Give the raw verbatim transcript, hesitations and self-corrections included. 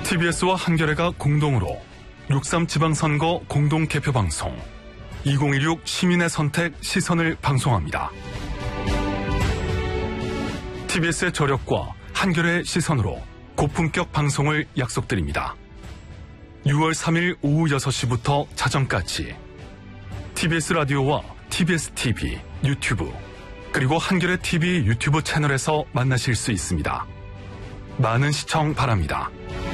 티비에스와 한겨레가 공동으로 육삼 지방선거 공동 개표방송 이천십육 시민의 선택 시선을 방송합니다. 티비에스의 저력과 한겨레의 시선으로 고품격 방송을 약속드립니다. 유월 삼일 오후 여섯 시부터 자정까지 티비에스 라디오와 티비에스 티비, 유튜브, 그리고 한겨레 티비 유튜브 채널에서 만나실 수 있습니다. 많은 시청 바랍니다.